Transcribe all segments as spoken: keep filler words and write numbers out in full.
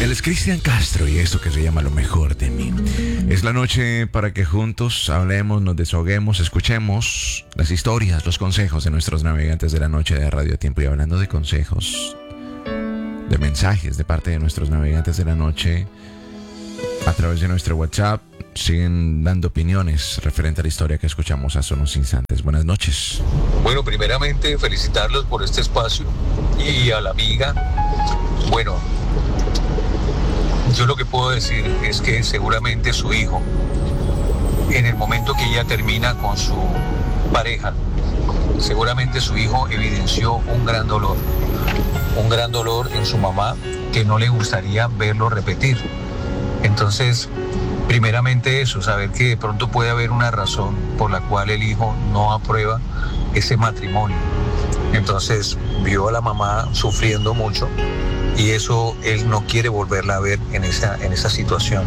Él es Cristian Castro y esto que se llama Lo Mejor de Mí. Es la noche para que juntos hablemos, nos desahoguemos, escuchemos las historias, los consejos de nuestros navegantes de la noche de Radio Tiempo. Y hablando de consejos, de mensajes de parte de nuestros navegantes de la noche, a través de nuestro WhatsApp, siguen dando opiniones referente a la historia que escuchamos hace unos instantes. Buenas noches. Bueno, primeramente felicitarlos por este espacio y a la amiga. Bueno, yo lo que puedo decir es que seguramente su hijo, en el momento que ella termina con su pareja, seguramente su hijo evidenció un gran dolor, un gran dolor en su mamá que no le gustaría verlo repetir. Entonces, primeramente eso, saber que de pronto puede haber una razón por la cual el hijo no aprueba ese matrimonio. Entonces, vio a la mamá sufriendo mucho y eso él no quiere volverla a ver en esa, en esa situación.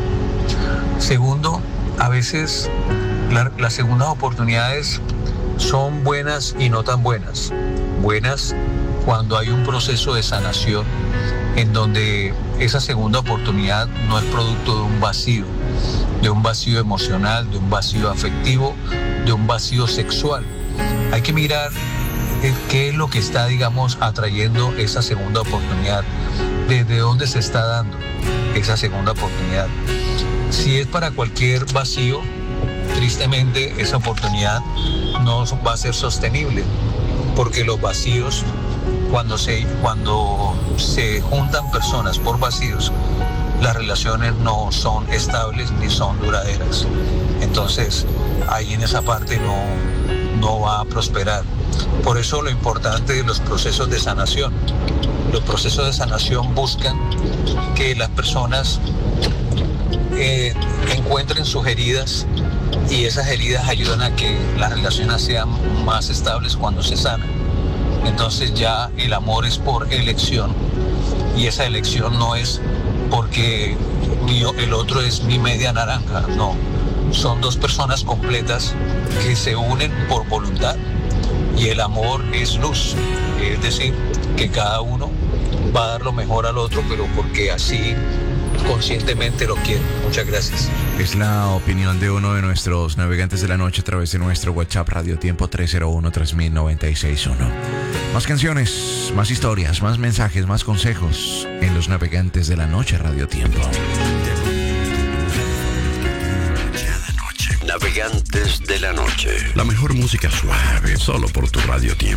Segundo, a veces la, las segundas oportunidades son buenas y no tan buenas. Buenas cuando hay un proceso de sanación en donde esa segunda oportunidad no es producto de un vacío, de un vacío emocional, de un vacío afectivo, de un vacío sexual. Hay que mirar qué es lo que está, digamos, atrayendo esa segunda oportunidad, desde dónde se está dando esa segunda oportunidad. Si es para cualquier vacío, tristemente esa oportunidad no va a ser sostenible, porque los vacíos, cuando se, cuando se juntan personas por vacíos, las relaciones no son estables ni son duraderas. Entonces, ahí en esa parte no, no va a prosperar. Por eso lo importante de los procesos de sanación. Los procesos de sanación buscan que las personas eh, encuentren sus heridas y esas heridas ayudan a que las relaciones sean más estables cuando se sanan. Entonces ya el amor es por elección y esa elección no es porque mi, el otro es mi media naranja, no. Son dos personas completas que se unen por voluntad y el amor es luz, es decir, que cada uno va a dar lo mejor al otro, pero porque así conscientemente lo quiere. Muchas gracias. Es la opinión de uno de nuestros navegantes de la noche a través de nuestro WhatsApp Radio Tiempo tres cero uno, tres mil noventa y seis uno. Más canciones, más historias, más mensajes, más consejos en los navegantes de la noche Radio Tiempo. Navegantes de la noche. La mejor música suave, solo por tu Radio Tiempo.